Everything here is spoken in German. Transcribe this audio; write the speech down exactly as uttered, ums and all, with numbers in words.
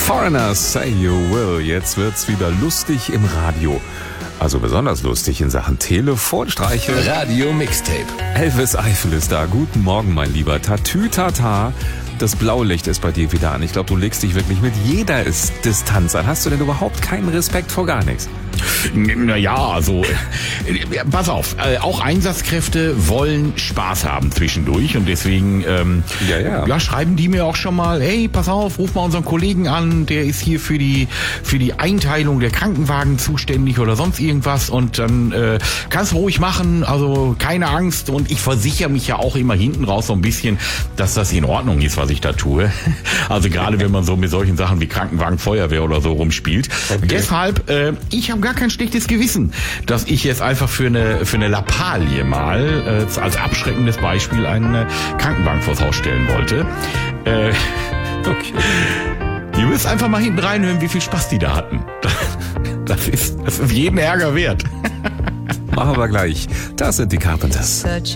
Foreigners, say you will. Jetzt wird's wieder lustig im Radio. Also besonders lustig in Sachen Telefonstreiche. Radio Mixtape. Elvis Eifel ist da. Guten Morgen, mein Lieber. Tatütata. Das Blaulicht ist bei dir wieder an. Ich glaube, du legst dich wirklich mit jeder Distanz an. Hast du denn überhaupt keinen Respekt vor gar nichts? Naja, also, äh, pass auf, äh, auch Einsatzkräfte wollen Spaß haben zwischendurch und deswegen ähm, ja, ja. Ja, schreiben die mir auch schon mal, hey, pass auf, ruf mal unseren Kollegen an, der ist hier für die für die Einteilung der Krankenwagen zuständig oder sonst irgendwas und dann äh, kannst du ruhig machen, also keine Angst und ich versichere mich ja auch immer hinten raus so ein bisschen, dass das in Ordnung ist, was ich da tue. Also gerade wenn man so mit solchen Sachen wie Krankenwagen, Feuerwehr oder so rumspielt. Okay. Deshalb, äh, ich habe gar kein schlechtes Gewissen, dass ich jetzt einfach für eine für eine Lappalie mal äh, als abschreckendes Beispiel einen äh, Krankenwagen vors Haus stellen wollte. Äh, okay. Ihr müsst einfach mal hinten reinhören, wie viel Spaß die da hatten. Das ist, das ist jeden Ärger wert. Machen wir gleich. Das sind die Carpenters. Such